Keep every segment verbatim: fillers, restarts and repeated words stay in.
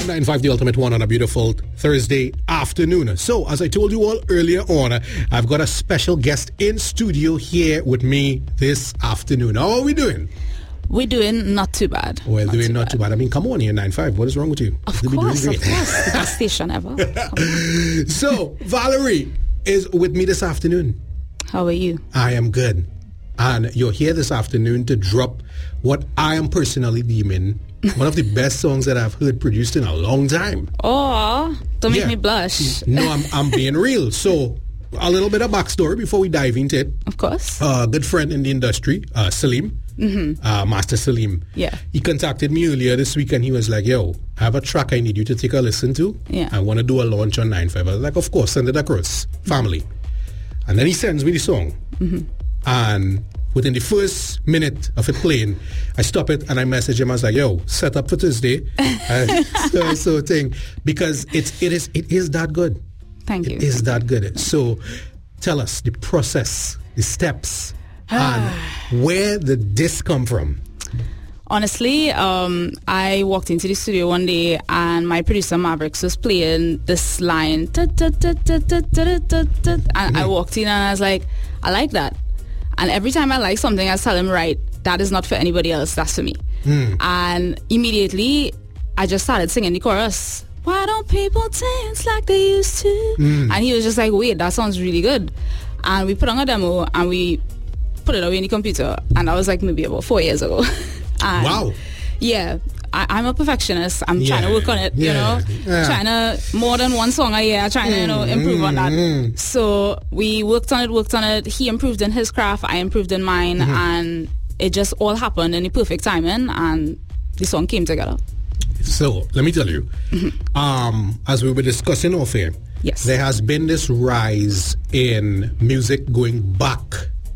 nine five, the ultimate one on a beautiful Thursday afternoon. So, as I told you all earlier on, I've got a special guest in studio here with me this afternoon. How are we doing? We're doing not too bad. Well, not doing too not bad. too bad. I mean, come on here, nine five. What is wrong with you? Of You'll be doing course, of great. course. The best station ever. So, Valerie is with me this afternoon. How are you? I am good. And you're here this afternoon to drop what I am personally deeming one of the best songs that I've heard produced in a long time. Oh, don't Yeah. make me blush. No, I'm, I'm being real. So, a little bit of backstory before we dive into it. Of course. A uh, good friend in the industry, uh, Salim, mm-hmm. uh, Master Salim. Yeah. He contacted me earlier this week and he was like, yo, I have a track I need you to take a listen to. Yeah. I want to do a launch on nine five. I was like, of course, send it across. Family. Mm-hmm. And then he sends me the song. Mm-hmm. And within the first minute of it playing, I stop it and I message him. I was like, yo, set up for Tuesday. uh, so, so thing. Because it's, it, is, it is that good. Thank you. It is that good. So tell us the process, the steps, and where did this come from? Honestly, um, I walked into the studio one day and my producer Mavericks was playing this line. And I walked in and I was like, I like that. And every time I like something, I tell him, right, that is not for anybody else, that's for me. Mm. And immediately, I just started singing the chorus. Why don't people dance like they used to? Mm. And he was just like, wait, that sounds really good. And we put on a demo and we put it away in the computer. And that was like maybe about four years ago. And wow. Yeah. I, I'm a perfectionist. I'm yeah. trying to work on it, yeah. you know, yeah. trying to more than one song a year, trying to, you know, improve mm, on that. Mm. So we worked on it, worked on it. He improved in his craft. I improved in mine. Mm-hmm. And it just all happened in the perfect timing. And the song came together. So let me tell you, mm-hmm. um, as we were discussing off air, yes. there has been this rise in music going back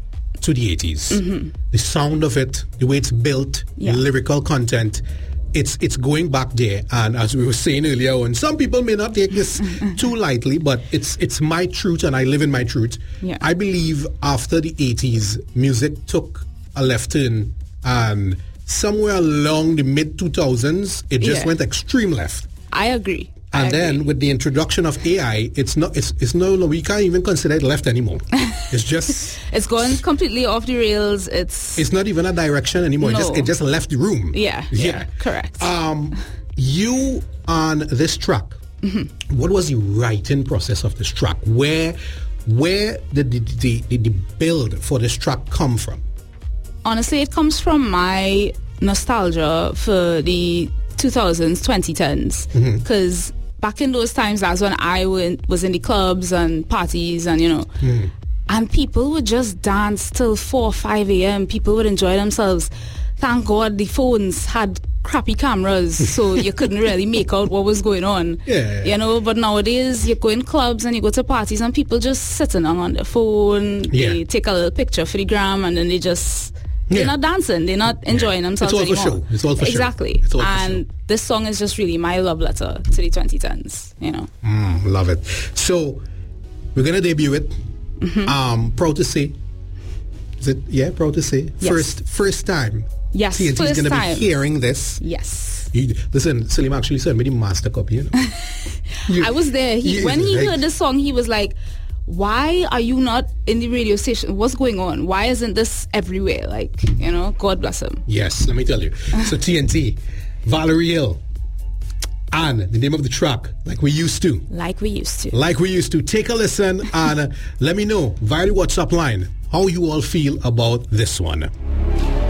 to the eighties. Mm-hmm. The sound of it, the way it's built, yeah. the lyrical content, it's it's going back there. And as we were saying earlier on, some people may not take this too lightly, but it's it's my truth and I live in my truth. Yeah. I believe after the eighties, music took a left turn and somewhere along the mid two thousands, it just yeah. went extreme left. I agree. And I then agree. with the introduction of A I, it's not. It's it's no. We can't even consider it left anymore. It's just. It's gone completely off the rails. It's. It's not even a direction anymore. No. It just it just left the room. Yeah. Yeah. yeah correct. Um, you on this track. Mm-hmm. What was the writing process of this track? Where, where did the the, the the build for this track come from? Honestly, it comes from my nostalgia for the two thousands, twenty tens. Because mm-hmm. back in those times, that's when I went, was in the clubs and parties and, you know, mm. and people would just dance till four or five a.m. People would enjoy themselves. Thank God the phones had crappy cameras, so you couldn't really make out what was going on. Yeah. You know, but nowadays you go in clubs and you go to parties and people just sitting on their phone. Yeah. They take a little picture for the gram and then they just... They're yeah. not dancing. They're not enjoying yeah. themselves anymore. It's all for show. It's all for exactly. show. Exactly. And this song is just really my love letter to the twenty tens, you know. Mm, love it. So, we're going to debut it. Mm-hmm. Um, proud to say. Is it? Yeah, proud to say. Yes. First first time. Yes, T N T first is going to time. be hearing this. Yes. You, listen, Salim actually sent me the master copy, you know. you, I was there. He, you, when he like, heard the song, he was like, why are you not in the radio station? What's going on? Why isn't this everywhere? Like, you know, God bless him. Yes, let me tell you. So T N T, Valerie Hill, and the name of the track, Like We Used To. Like We Used To. Like We Used To. Take a listen and uh, let me know via the WhatsApp line how you all feel about this one.